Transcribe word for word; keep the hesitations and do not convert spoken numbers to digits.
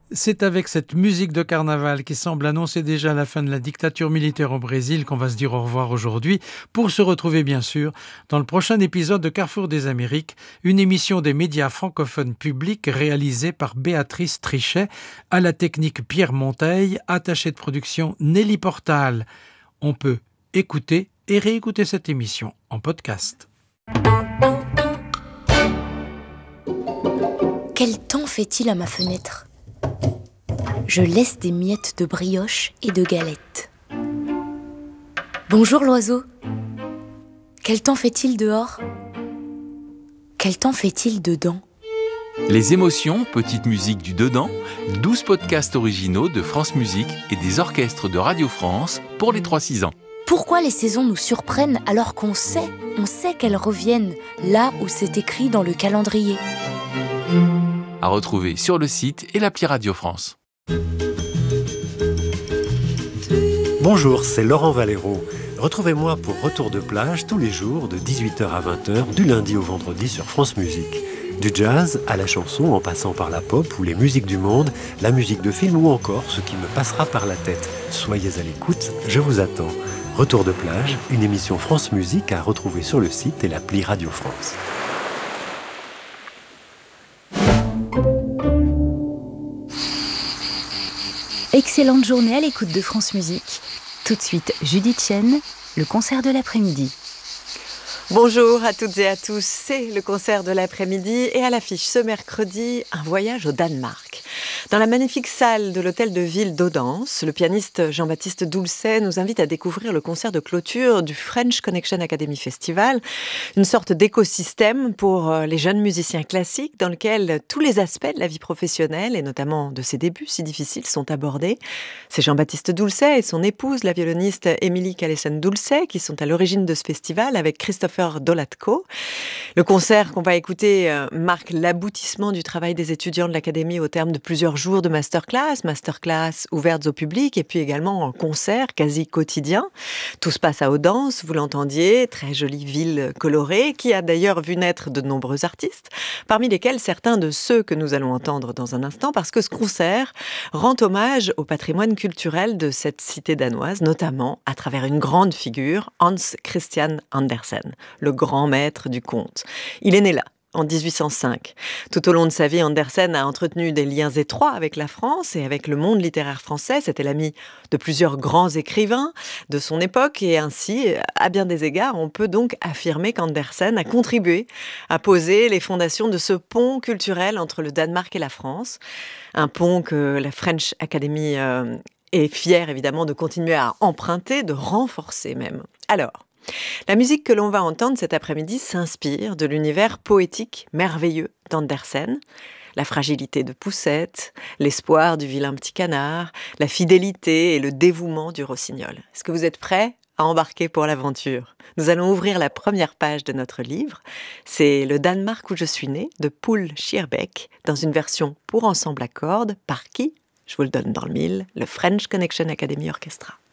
C'est avec cette musique de carnaval qui semble annoncer déjà la fin de la dictature militaire au Brésil qu'on va se dire au revoir aujourd'hui, pour se retrouver bien sûr dans le prochain épisode de Carrefour des Amériques, une émission des médias francophones publics réalisée par Béatrice Trichet, à la technique Pierre Monteil, attaché de production Nelly Portal. On peut écouter et réécouter cette émission en podcast. Quel temps fait-il à ma fenêtre ? Je laisse des miettes de brioche et de galettes. Bonjour l'oiseau. Quel temps fait-il dehors ? Quel temps fait-il dedans ? Les émotions, petite musique du dedans, douze podcasts originaux de France Musique et des orchestres de Radio France pour les trois six ans. Pourquoi les saisons nous surprennent alors qu'on sait, on sait qu'elles reviennent là où c'est écrit dans le calendrier ? À retrouver sur le site et l'appli Radio France. Bonjour, c'est Laurent Valero. Retrouvez-moi pour Retour de plage tous les jours de dix-huit heures à vingt heures, du lundi au vendredi sur France Musique. Du jazz à la chanson, en passant par la pop ou les musiques du monde, la musique de film ou encore ce qui me passera par la tête. Soyez à l'écoute, je vous attends. Retour de plage, une émission France Musique à retrouver sur le site et l'appli Radio France. Excellente journée à l'écoute de France Musique. Tout de suite, Judith Chen, le concert de l'après-midi. Bonjour à toutes et à tous, c'est le concert de l'après-midi et à l'affiche ce mercredi, un voyage au Danemark. Dans la magnifique salle de l'hôtel de ville d'Odense, le pianiste Jean-Baptiste Doulcet nous invite à découvrir le concert de clôture du French Connection Academy Festival, une sorte d'écosystème pour les jeunes musiciens classiques dans lequel tous les aspects de la vie professionnelle et notamment de ses débuts si difficiles sont abordés. C'est Jean-Baptiste Doulcet et son épouse, la violoniste Émilie Calessen-Doulcet, qui sont à l'origine de ce festival avec Christopher Dolatko. Le concert qu'on va écouter marque l'aboutissement du travail des étudiants de l'Académie au terme de plusieurs jours de masterclass, masterclass ouvertes au public et puis également en concert quasi quotidien. Tout se passe à Odense, vous l'entendiez, très jolie ville colorée qui a d'ailleurs vu naître de nombreux artistes, parmi lesquels certains de ceux que nous allons entendre dans un instant parce que ce concert rend hommage au patrimoine culturel de cette cité danoise, notamment à travers une grande figure, Hans Christian Andersen, le grand maître du conte. Il est né là, en dix-huit cent cinq. Tout au long de sa vie, Andersen a entretenu des liens étroits avec la France et avec le monde littéraire français. C'était l'ami de plusieurs grands écrivains de son époque et ainsi, à bien des égards, on peut donc affirmer qu'Andersen a contribué à poser les fondations de ce pont culturel entre le Danemark et la France. Un pont que la French Academy euh, est fière évidemment de continuer à emprunter, de renforcer même. Alors, la musique que l'on va entendre cet après-midi s'inspire de l'univers poétique merveilleux d'Andersen. La fragilité de Poussette, l'espoir du vilain petit canard, la fidélité et le dévouement du rossignol. Est-ce que vous êtes prêts à embarquer pour l'aventure ? Nous allons ouvrir la première page de notre livre. C'est Le Danemark où je suis né de Poul Schierbeck, dans une version pour ensemble à cordes, par qui ? Je vous le donne dans le mille, le French Connection Academy Orchestra.